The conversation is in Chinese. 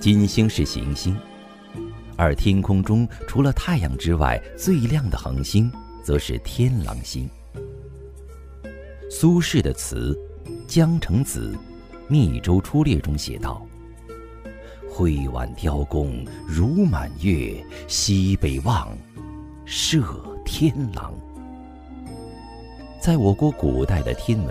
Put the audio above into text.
金星是行星，而天空中除了太阳之外最亮的恒星则是天狼星。苏轼的词《江城子·密州出猎》中写道：挥挽雕弓如满月，西北望，射天狼。在我国古代的天文